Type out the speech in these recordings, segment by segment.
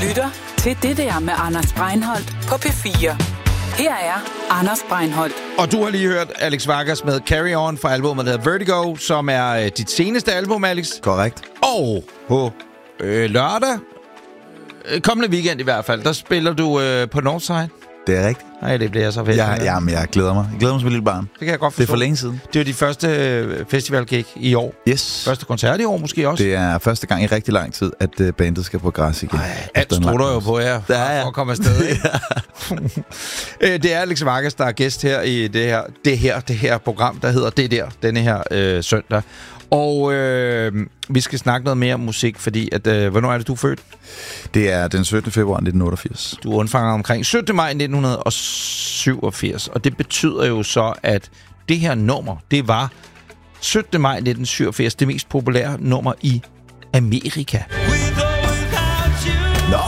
lytter til Det der med Anders Breinholt på P4. Her er Anders Breinholt. Og du har lige hørt Alex Vargas med Carry On fra albumet, der hedder Vertigo, som er dit seneste album, Alex. Korrekt. Og på lørdag, kommende weekend i hvert fald, der spiller du på Northside. Det er rigtigt. Nej, det bliver jeg så fedt. Ja, men jeg glæder mig. Jeg glæder mig som et lille barn. Det kan jeg godt forstå. Det er for længe siden. Det er de første festivalgig i år. Yes. Første koncert i år måske også. Det er første gang i rigtig lang tid, at bandet skal på græs igen. Alt strutter jo på jer for at komme afsted. Det er Alex Vargas, der er gæst her i det her program, der hedder denne her søndag. Og vi skal snakke noget mere om musik, fordi hvornår er det, du er født? Det er den 17. februar 1988. Du undfanger omkring 17. maj 1987, og det betyder jo så, at det her nummer, det var 17. maj 1987, det mest populære nummer i Amerika. Nå!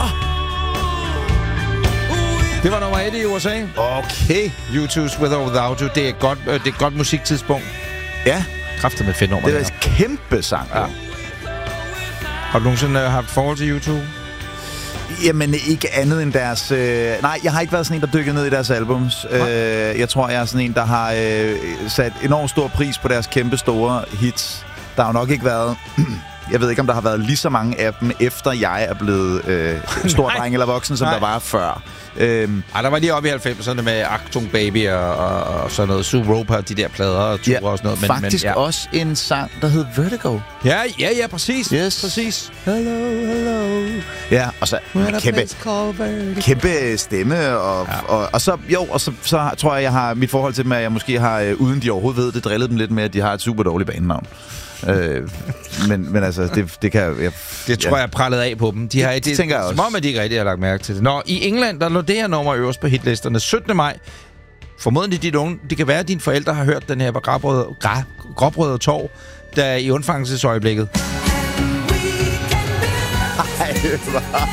Det var nummer 1 i USA. Okay. U2's With or Without You, det er et godt musiktidspunkt. Ja. Kræfter med fedt nummer. Det er et kæmpe sang. Ja. Har du nogensinde haft forhold til U2? Jamen, ikke andet end deres... Nej, jeg har ikke været sådan en, der dykkede ned i deres albums. Jeg tror, jeg er sådan en, der har sat enormt stor pris på deres kæmpe store hits. Der har jo nok ikke været... Jeg ved ikke, om der har været lige så mange af dem, efter jeg er blevet stor dreng eller voksen, som der var før. Der var lige oppe i 90'erne med Achtung Baby og sådan noget. Sue Roper, de der plader og ture og sådan noget. Men, faktisk også en sang, der hed Vertigo. Ja, præcis. Yes. Præcis. Hello. Ja, og så kæmpe stemme. Og så tror jeg har mit forhold til dem, at jeg måske har, uden de overhovedet ved det, drillet dem lidt med, at de har et super dårligt banenavn. Men altså, det kan jeg... Det tror jeg prallet af på dem. De har det tænker jeg også. Som om, at de ikke rigtig har lagt mærke til det. Nå, i England, der lå det her nummer øverst på hitlisterne 17. maj. Formodentlig dit unge. Det kan være, at dine forældre har hørt den her på Gråbrød og Torv, der i undfangelsesøjeblikket.